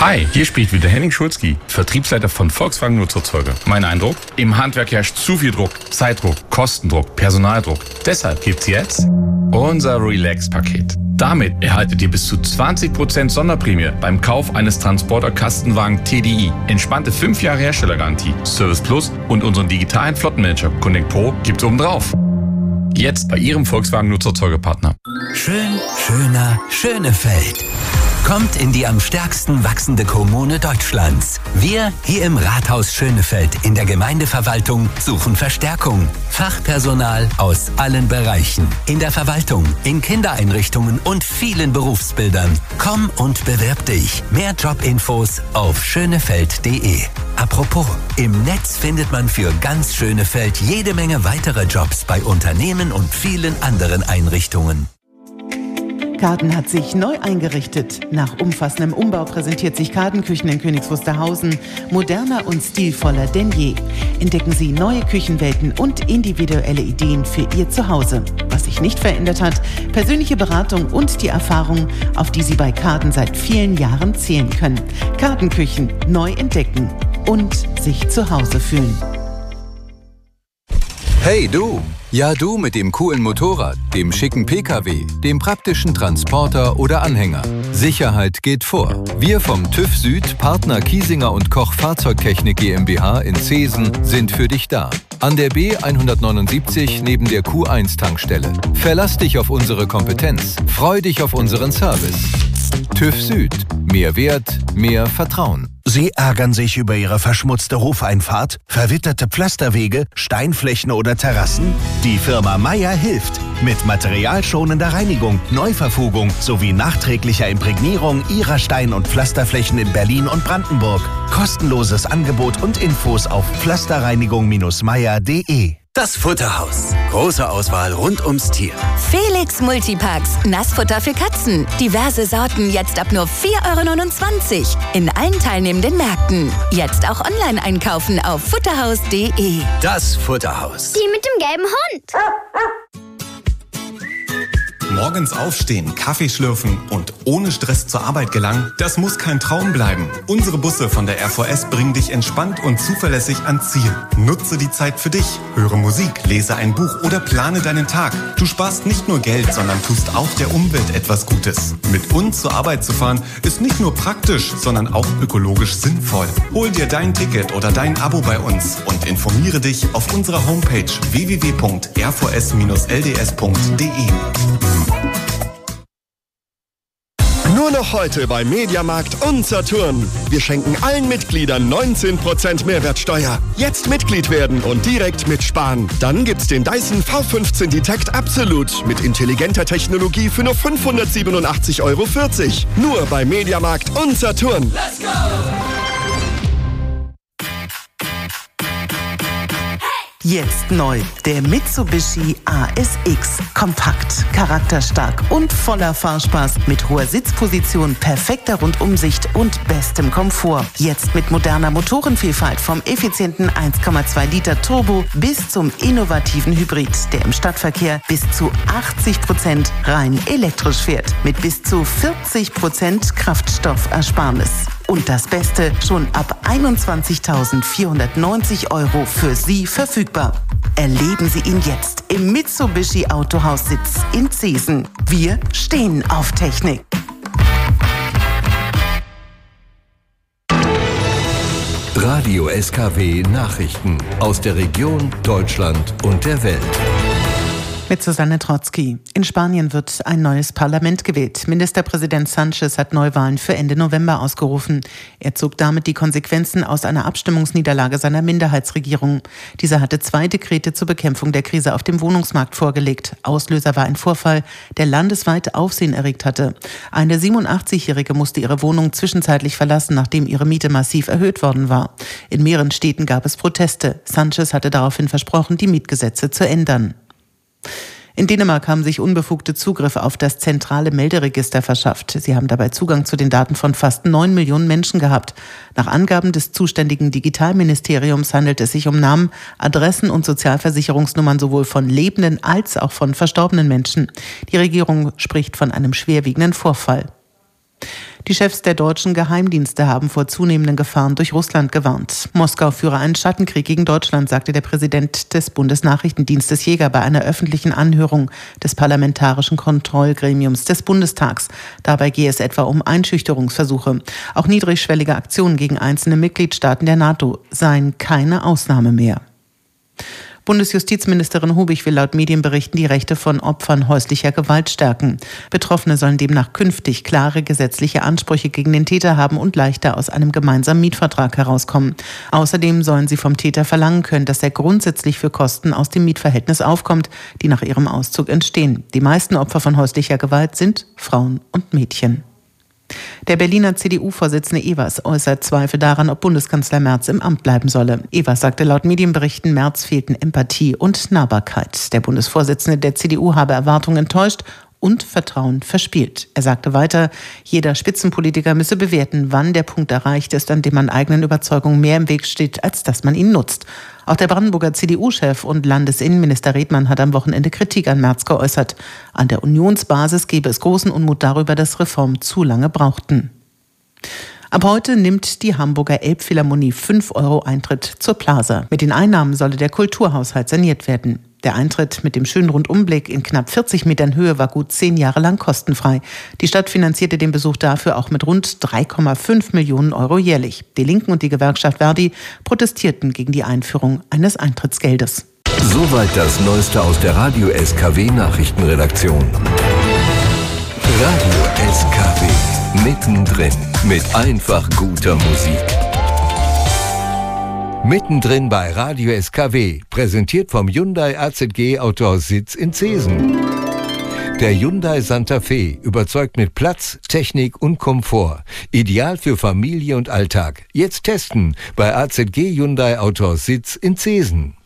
Hi, hier spricht wieder Henning Schulzki, Vertriebsleiter von Volkswagen Nutzerzeuge. Mein Eindruck? Im Handwerk herrscht zu viel Druck, Zeitdruck, Kostendruck, Personaldruck. Deshalb gibt's jetzt unser Relax-Paket. Damit erhaltet ihr bis zu 20% Sonderprämie beim Kauf eines Transporter-Kastenwagen TDI. Entspannte 5 Jahre Herstellergarantie, Service Plus und unseren digitalen Flottenmanager Connect Pro gibt's obendrauf. Jetzt bei Ihrem Volkswagen Nutzerzeugepartner. Schön, schöner, Schönefeld. Kommt in die am stärksten wachsende Kommune Deutschlands. Wir hier im Rathaus Schönefeld in der Gemeindeverwaltung suchen Verstärkung. Fachpersonal aus allen Bereichen. In der Verwaltung, in Kindereinrichtungen und vielen Berufsbildern. Komm und bewirb dich. Mehr Jobinfos auf schönefeld.de. Apropos, im Netz findet man für ganz Schönefeld jede Menge weitere Jobs bei Unternehmen und vielen anderen Einrichtungen. Karten hat sich neu eingerichtet. Nach umfassendem Umbau präsentiert sich Kartenküchen in Königs Wusterhausen moderner und stilvoller denn je. Entdecken Sie neue Küchenwelten und individuelle Ideen für Ihr Zuhause. Was sich nicht verändert hat, persönliche Beratung und die Erfahrung, auf die Sie bei Karten seit vielen Jahren zählen können. Kartenküchen neu entdecken und sich zu Hause fühlen. Hey du! Ja, du mit dem coolen Motorrad, dem schicken PKW, dem praktischen Transporter oder Anhänger. Sicherheit geht vor. Wir vom TÜV Süd, Partner Kiesinger und Koch Fahrzeugtechnik GmbH in Zeesen, sind für dich da. An der B179 neben der Q1-Tankstelle. Verlass dich auf unsere Kompetenz. Freu dich auf unseren Service. TÜV Süd. Mehr Wert, mehr Vertrauen. Sie ärgern sich über Ihre verschmutzte Hofeinfahrt, verwitterte Pflasterwege, Steinflächen oder Terrassen? Die Firma Meier hilft. Mit materialschonender Reinigung, Neuverfugung sowie nachträglicher Imprägnierung Ihrer Stein- und Pflasterflächen in Berlin und Brandenburg. Kostenloses Angebot und Infos auf pflasterreinigung-meier.de. Das Futterhaus. Große Auswahl rund ums Tier. Felix Multipacks. Nassfutter für Katzen. Diverse Sorten jetzt ab nur 4,29 € in allen teilnehmenden Märkten. Jetzt auch online einkaufen auf futterhaus.de. Das Futterhaus. Die mit dem gelben Hund. Morgens aufstehen, Kaffee schlürfen und ohne Stress zur Arbeit gelangen, das muss kein Traum bleiben. Unsere Busse von der RVS bringen dich entspannt und zuverlässig ans Ziel. Nutze die Zeit für dich. Höre Musik, lese ein Buch oder plane deinen Tag. Du sparst nicht nur Geld, sondern tust auch der Umwelt etwas Gutes. Mit uns zur Arbeit zu fahren, ist nicht nur praktisch, sondern auch ökologisch sinnvoll. Hol dir dein Ticket oder dein Abo bei uns und informiere dich auf unserer Homepage www.rvs-lds.de. Nur noch heute bei Mediamarkt und Saturn. Wir schenken allen Mitgliedern 19% Mehrwertsteuer. Jetzt Mitglied werden und direkt mitsparen. Dann gibt's den Dyson V15 Detect Absolute mit intelligenter Technologie für nur 587,40 €. Nur bei Mediamarkt und Saturn. Let's go! Jetzt neu, der Mitsubishi ASX. Kompakt, charakterstark und voller Fahrspaß. Mit hoher Sitzposition, perfekter Rundumsicht und bestem Komfort. Jetzt mit moderner Motorenvielfalt vom effizienten 1,2 Liter Turbo bis zum innovativen Hybrid, der im Stadtverkehr bis zu 80% rein elektrisch fährt. Mit bis zu 40% Kraftstoffersparnis. Und das Beste, schon ab 21.490 € für Sie verfügbar. Erleben Sie ihn jetzt im Mitsubishi Autohaussitz in Zeesen. Wir stehen auf Technik. Radio SKW Nachrichten aus der Region, Deutschland und der Welt. Mit Susanne Trotzki. In Spanien wird ein neues Parlament gewählt. Ministerpräsident Sánchez hat Neuwahlen für Ende November ausgerufen. Er zog damit die Konsequenzen aus einer Abstimmungsniederlage seiner Minderheitsregierung. Dieser hatte 2 Dekrete zur Bekämpfung der Krise auf dem Wohnungsmarkt vorgelegt. Auslöser war ein Vorfall, der landesweit Aufsehen erregt hatte. Eine 87-Jährige musste ihre Wohnung zwischenzeitlich verlassen, nachdem ihre Miete massiv erhöht worden war. In mehreren Städten gab es Proteste. Sánchez hatte daraufhin versprochen, die Mietgesetze zu ändern. In Dänemark haben sich Unbefugte Zugriff auf das zentrale Melderegister verschafft. Sie haben dabei Zugang zu den Daten von fast 9 Millionen Menschen gehabt. Nach Angaben des zuständigen Digitalministeriums handelt es sich um Namen, Adressen und Sozialversicherungsnummern sowohl von lebenden als auch von verstorbenen Menschen. Die Regierung spricht von einem schwerwiegenden Vorfall. Die Chefs der deutschen Geheimdienste haben vor zunehmenden Gefahren durch Russland gewarnt. Moskau führe einen Schattenkrieg gegen Deutschland, sagte der Präsident des Bundesnachrichtendienstes Jäger bei einer öffentlichen Anhörung des Parlamentarischen Kontrollgremiums des Bundestags. Dabei gehe es etwa um Einschüchterungsversuche. Auch niedrigschwellige Aktionen gegen einzelne Mitgliedstaaten der NATO seien keine Ausnahme mehr. Bundesjustizministerin Hubig will laut Medienberichten die Rechte von Opfern häuslicher Gewalt stärken. Betroffene sollen demnach künftig klare gesetzliche Ansprüche gegen den Täter haben und leichter aus einem gemeinsamen Mietvertrag herauskommen. Außerdem sollen sie vom Täter verlangen können, dass er grundsätzlich für Kosten aus dem Mietverhältnis aufkommt, die nach ihrem Auszug entstehen. Die meisten Opfer von häuslicher Gewalt sind Frauen und Mädchen. Der Berliner CDU-Vorsitzende Evers äußert Zweifel daran, ob Bundeskanzler Merz im Amt bleiben solle. Evers sagte laut Medienberichten, Merz fehlten Empathie und Nahbarkeit. Der Bundesvorsitzende der CDU habe Erwartungen enttäuscht und Vertrauen verspielt. Er sagte weiter, jeder Spitzenpolitiker müsse bewerten, wann der Punkt erreicht ist, an dem man eigenen Überzeugungen mehr im Weg steht, als dass man ihn nutzt. Auch der Brandenburger CDU-Chef und Landesinnenminister Redmann hat am Wochenende Kritik an Merz geäußert. An der Unionsbasis gebe es großen Unmut darüber, dass Reformen zu lange brauchten. Ab heute nimmt die Hamburger Elbphilharmonie 5 € Eintritt zur Plaza. Mit den Einnahmen solle der Kulturhaushalt saniert werden. Der Eintritt mit dem schönen Rundumblick in knapp 40 Metern Höhe war gut 10 Jahre lang kostenfrei. Die Stadt finanzierte den Besuch dafür auch mit rund 3,5 Millionen € jährlich. Die Linken und die Gewerkschaft Verdi protestierten gegen die Einführung eines Eintrittsgeldes. Soweit das Neueste aus der Radio SKW Nachrichtenredaktion. Radio SKW. Mittendrin mit einfach guter Musik. Mittendrin bei Radio SKW, präsentiert vom Hyundai AZG Autohaus Sitz in Zeesen. Der Hyundai Santa Fe überzeugt mit Platz, Technik und Komfort. Ideal für Familie und Alltag. Jetzt testen bei AZG Hyundai Autohaus Sitz in Zeesen.